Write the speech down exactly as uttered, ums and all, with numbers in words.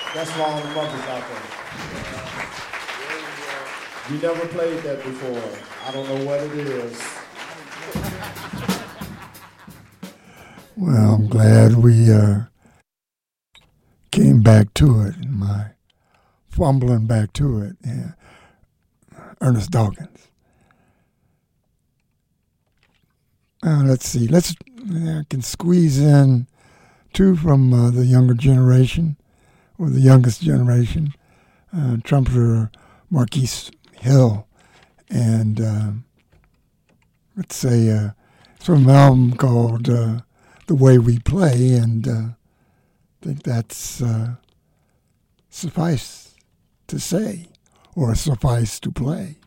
That's for all the mothers out there. You never played that before. I don't know what it is. Well, I'm glad we uh, came back to it. My fumbling back to it. Yeah. Ernest Dawkins. Uh, let's see. Let's. I can squeeze in two from uh, the younger generation, or the youngest generation. Uh, trumpeter Marquise Hill, and uh, let's say uh, it's from an album called uh, "The Way We Play," and uh, I think that's uh, suffice to say, or suffice to play.